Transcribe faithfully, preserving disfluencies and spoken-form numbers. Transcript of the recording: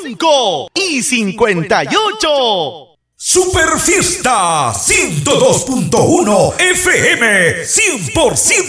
cinco y cincuenta y ocho. Super Fiesta ciento dos punto uno F M, cien por ciento